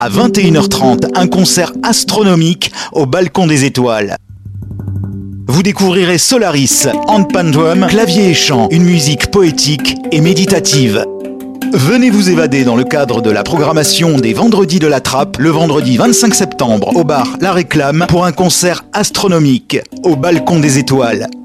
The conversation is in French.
À 21h30, un concert astronomique au Balcon des Étoiles. Vous découvrirez Solaris, handpan drum, clavier et chant, une musique poétique et méditative. Venez vous évader dans le cadre de la programmation des Vendredis de la Trappe, le vendredi 25 septembre au bar La Réclame pour un concert astronomique au Balcon des Étoiles.